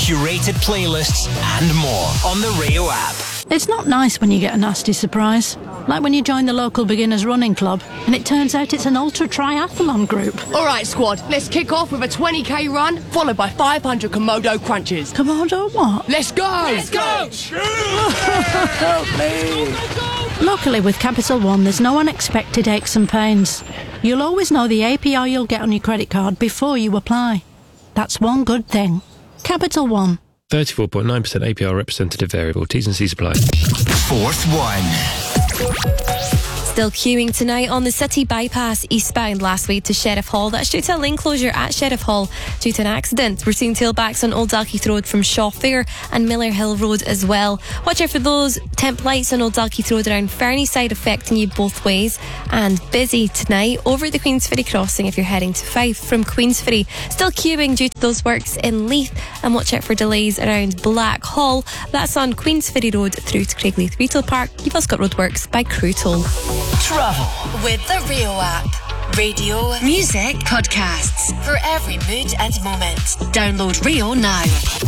curated playlists, and more on the Rio app. It's not nice when you get a nasty surprise. Like when you join the local beginners running club and it turns out it's an ultra triathlon group. Alright squad, let's kick off with a 20k run followed by 500 Komodo crunches. Komodo what? Let's go! Let's go! Help me! Luckily with Capital One there's no unexpected aches and pains. You'll always know the APR you'll get on your credit card before you apply. That's one good thing. Capital One. 34.9% APR representative variable. T's and C's apply. Fourth one. Still queuing tonight on the City Bypass eastbound last way to Sheriff Hall. That's due to a lane closure at Sheriff Hall due to an accident. We're seeing tailbacks on Old Dalkeith Road from Shaw Fair and Miller Hill Road as well. Watch out for those temp lights on Old Dalkeith Road around Fernieside affecting you both ways. And busy tonight over the Queensferry crossing if you're heading to Fife from Queensferry. Still queuing due to those works in Leith, and watch out for delays around Black Hall. That's on Queensferry Road through to Craigleith Retail Park. You've also got roadworks by Crew Toll. Travel with the Rio app. Radio, music, podcasts for every mood and moment. Download Rio now.